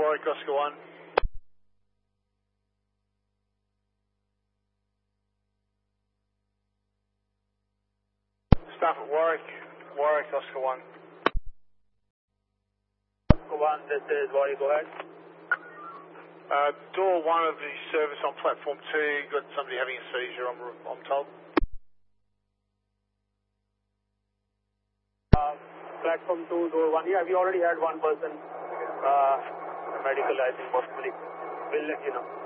Warwick, Oscar 1. Staff at Warwick, Oscar 1. Oscar 1, this is Warwick, go ahead. Door 1 of the service on platform 2, got somebody having a seizure, I'm told. Platform 2, door 1, yeah, we already had one person, medical, I think, possibly. We'll let you know.